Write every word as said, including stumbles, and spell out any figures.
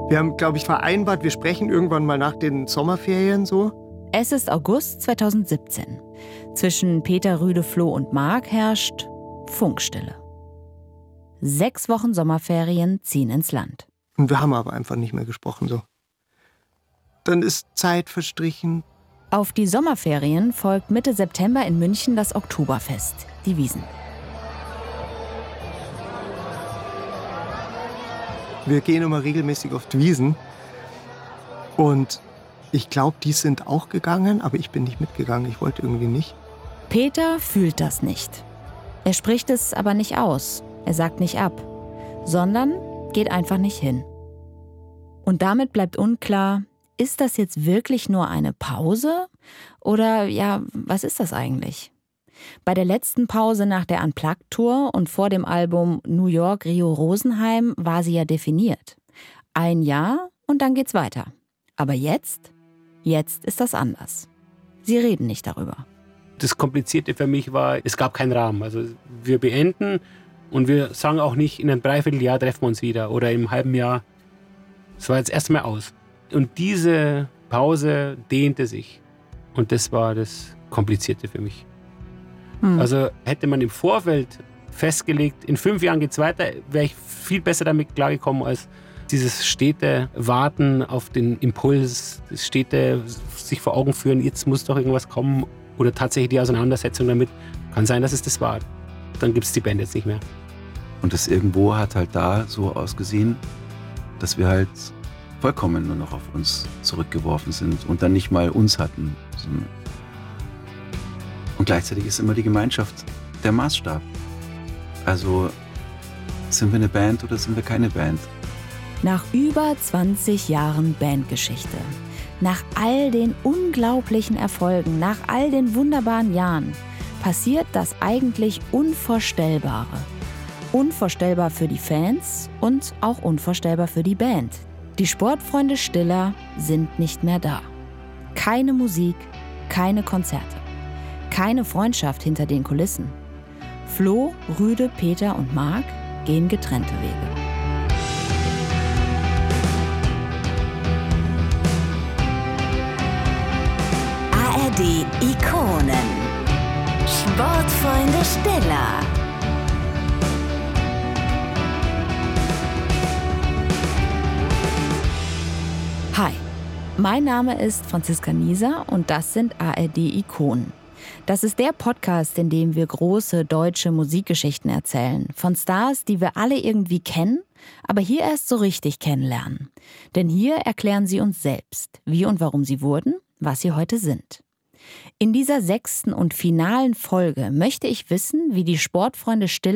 Wir haben, glaube ich, vereinbart, wir sprechen irgendwann mal nach den Sommerferien so. Es ist August zweitausendsiebzehn. Zwischen Peter, Rüde, Flo und Marc herrscht Funkstille. Sechs Wochen Sommerferien ziehen ins Land. Und wir haben aber einfach nicht mehr gesprochen so. Dann ist Zeit verstrichen. Auf die Sommerferien folgt Mitte September in München das Oktoberfest, die Wiesn. Wir gehen immer regelmäßig auf die Wiesn. Und ich glaube, die sind auch gegangen, aber ich bin nicht mitgegangen. Ich wollte irgendwie nicht. Peter fühlt das nicht. Er spricht es aber nicht aus. Er sagt nicht ab, sondern geht einfach nicht hin. Und damit bleibt unklar, ist das jetzt wirklich nur eine Pause? Oder ja, was ist das eigentlich? Bei der letzten Pause nach der Unplugged-Tour und vor dem Album New York, Rio, Rosenheim war sie ja definiert. Ein Jahr und dann geht's weiter. Aber jetzt? Jetzt ist das anders. Sie reden nicht darüber. Das Komplizierte für mich war, es gab keinen Rahmen. Also wir beenden und wir sagen auch nicht, in einem Dreivierteljahr treffen wir uns wieder oder im halben Jahr. Es war jetzt erstmal aus. Und diese Pause dehnte sich. Und das war das Komplizierte für mich. Hm. Also hätte man im Vorfeld festgelegt, in fünf Jahren geht's weiter, wäre ich viel besser damit klargekommen als dieses stete Warten auf den Impuls, das stete sich vor Augen führen, jetzt muss doch irgendwas kommen oder tatsächlich die Auseinandersetzung damit. Kann sein, dass es das war. Dann gibt es die Band jetzt nicht mehr. Und das Irgendwo hat halt da so ausgesehen, dass wir halt vollkommen nur noch auf uns zurückgeworfen sind und dann nicht mal uns hatten. Und gleichzeitig ist immer die Gemeinschaft der Maßstab. Also sind wir eine Band oder sind wir keine Band? Nach über zwanzig Jahren Bandgeschichte, nach all den unglaublichen Erfolgen, nach all den wunderbaren Jahren, passiert das eigentlich Unvorstellbare. Unvorstellbar für die Fans und auch unvorstellbar für die Band. Die Sportfreunde Stiller sind nicht mehr da. Keine Musik, keine Konzerte. Keine Freundschaft hinter den Kulissen. Flo, Rüde, Peter und Marc gehen getrennte Wege. A R D Ikonen. Sportfreunde Stiller. Hi, mein Name ist Franziska Nieser und das sind A R D Ikonen. Das ist der Podcast, in dem wir große deutsche Musikgeschichten erzählen. Von Stars, die wir alle irgendwie kennen, aber hier erst so richtig kennenlernen. Denn hier erklären sie uns selbst, wie und warum sie wurden, was sie heute sind. In dieser sechsten und finalen Folge möchte ich wissen, wie die Sportfreunde Stiller